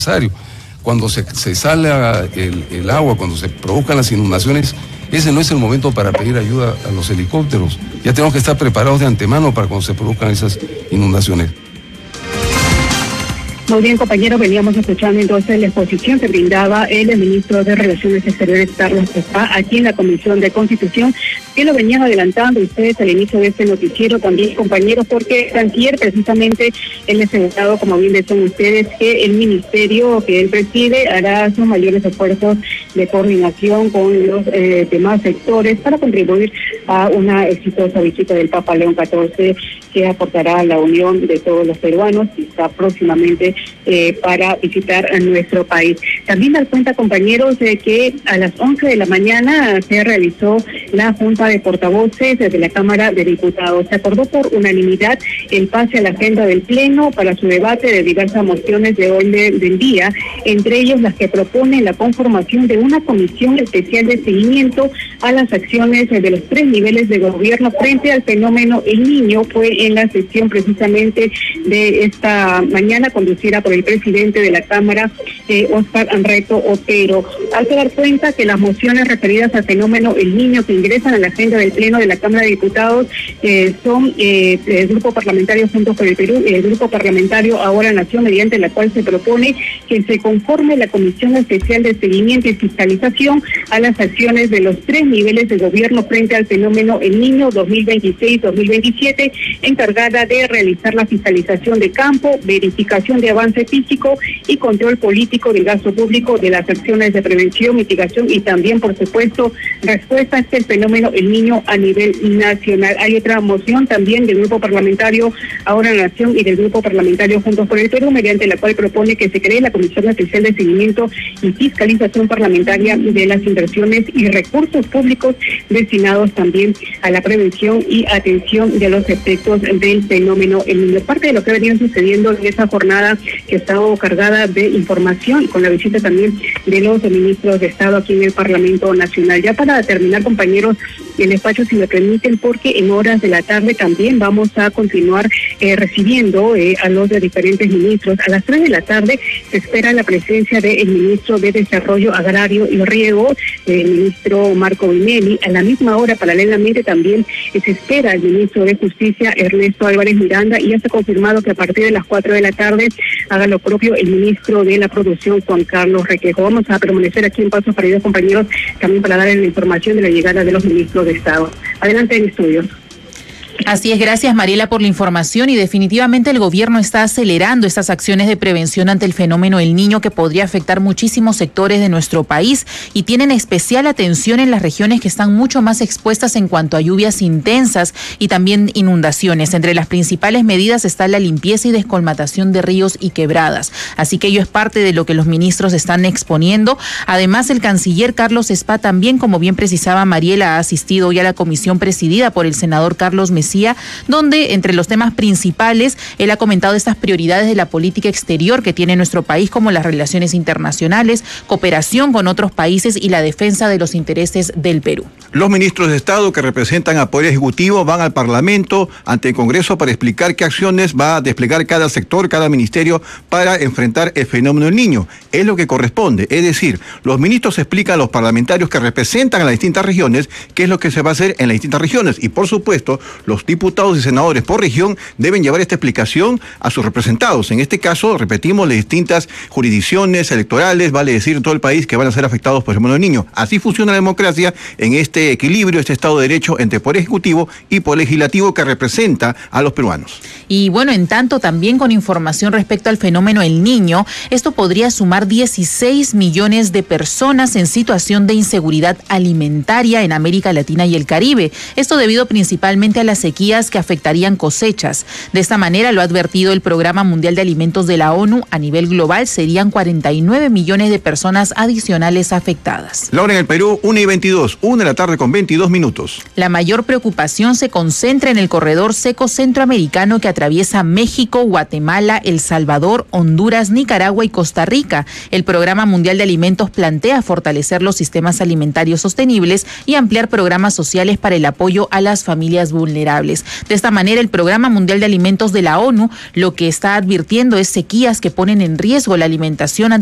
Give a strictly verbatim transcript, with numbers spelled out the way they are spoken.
necesario. Cuando se, se sale el, el agua, cuando se provocan las inundaciones, ese no es el momento para pedir ayuda a los helicópteros. Ya tenemos que estar preparados de antemano para cuando se produzcan esas inundaciones. Muy bien, compañeros, veníamos escuchando entonces la exposición que brindaba el ministro de Relaciones Exteriores, Carlos Espa, aquí en la Comisión de Constitución, que lo venían adelantando ustedes al inicio de este noticiero también, compañeros, porque el canciller precisamente él asegurado, como bien decían ustedes, que el ministerio que él preside hará sus mayores esfuerzos de coordinación con los eh, demás sectores para contribuir a una exitosa visita del Papa León catorce, que aportará a la unión de todos los peruanos y está próximamente eh, para visitar a nuestro país. También dar cuenta, compañeros, de que a las once de la mañana se realizó la Junta de Portavoces de la Cámara de Diputados. Se acordó por unanimidad el pase a la agenda del Pleno para su debate de diversas mociones de orden del día, entre ellos las que proponen la conformación de una comisión especial de seguimiento a las acciones de los tres niveles de gobierno frente al fenómeno El Niño. Fue en la sesión precisamente de esta mañana conducida por el presidente de la Cámara, eh, Óscar Anreto Otero. Hay que dar cuenta que las mociones referidas al fenómeno El Niño que ingresan a la agenda del Pleno de la Cámara de Diputados eh, son eh, el Grupo Parlamentario Juntos por el Perú, el Grupo Parlamentario Ahora Nación, mediante la cual se propone que se conforme la Comisión Especial de Seguimiento y Fiscalización a las acciones de los tres niveles de gobierno frente al fenómeno El Niño dos mil veintiséis dos mil veintisiete, encargada de realizar la fiscalización de campo, verificación de avance físico y control político del gasto público, de las acciones de prevención, mitigación y también, por supuesto, respuesta a este fenómeno El Niño a nivel nacional. Hay otra moción también del Grupo Parlamentario Ahora Nación y del Grupo Parlamentario Juntos por el Perú, mediante la cual propone que se cree la Comisión Especial de Seguimiento y Fiscalización Parlamentaria de las inversiones y recursos públicos destinados también a la prevención y atención de los efectos del fenómeno El Niño. Parte de lo que venía sucediendo en esa jornada que estaba cargada de información, con la visita también de los ministros de Estado aquí en el Parlamento Nacional. Ya para terminar, compañeros, el despacho, si me permiten, porque en horas de la tarde también vamos a continuar eh, recibiendo eh, a los de diferentes ministros. A las tres de la tarde se espera la presencia del ministro de Desarrollo Agrario y Riego, el ministro Marco Vinelli. A la misma hora, paralelamente, también eh, se espera el ministro de Justicia, Ernesto Álvarez Miranda, y ya se ha confirmado que a partir de las cuatro de la tarde haga lo propio el ministro de la Producción, Juan Carlos Requejo. Vamos a permanecer aquí en Paso Para Ellos, compañeros, también para darles la información de la llegada de los ministros de Estado. Adelante en estudios. Así es, gracias Mariela por la información, y definitivamente el gobierno está acelerando estas acciones de prevención ante el fenómeno El Niño, que podría afectar muchísimos sectores de nuestro país, y tienen especial atención en las regiones que están mucho más expuestas en cuanto a lluvias intensas y también inundaciones. Entre las principales medidas está la limpieza y descolmatación de ríos y quebradas, así que ello es parte de lo que los ministros están exponiendo. Además, el canciller Carlos Espa también, como bien precisaba Mariela, ha asistido hoy a la comisión presidida por el senador Carlos Mesía, donde entre los temas principales él ha comentado estas prioridades de la política exterior que tiene nuestro país, como las relaciones internacionales, cooperación con otros países y la defensa de los intereses del Perú. Los ministros de Estado que representan al Poder Ejecutivo van al Parlamento, ante el Congreso, para explicar qué acciones va a desplegar cada sector, cada ministerio, para enfrentar el fenómeno del Niño. Es lo que corresponde, es decir, los ministros explican a los parlamentarios que representan a las distintas regiones qué es lo que se va a hacer en las distintas regiones, y por supuesto, los diputados y senadores por región deben llevar esta explicación a sus representados. En este caso, repetimos, las distintas jurisdicciones electorales, vale decir todo el país, que van a ser afectados por el fenómeno del Niño. Así funciona la democracia, en este equilibrio, este Estado de Derecho entre Poder Ejecutivo y Poder Legislativo, que representa a los peruanos. Y bueno, en tanto, también con información respecto al fenómeno El Niño, esto podría sumar dieciséis millones de personas en situación de inseguridad alimentaria en América Latina y el Caribe. Esto debido principalmente a las sequías que afectarían cosechas. De esta manera, lo ha advertido el Programa Mundial de Alimentos de la ONU. A nivel global serían cuarenta y nueve millones de personas adicionales afectadas. Laura, en el Perú, una y veintidós, una de la tarde con veintidós minutos. La mayor preocupación se concentra en el corredor seco centroamericano que atraviesa México, Guatemala, El Salvador, Honduras, Nicaragua y Costa Rica. El Programa Mundial de Alimentos plantea fortalecer los sistemas alimentarios sostenibles y ampliar programas sociales para el apoyo a las familias vulnerables. vulnerables. De esta manera, el Programa Mundial de Alimentos de la ONU lo que está advirtiendo es sequías que ponen en riesgo la alimentación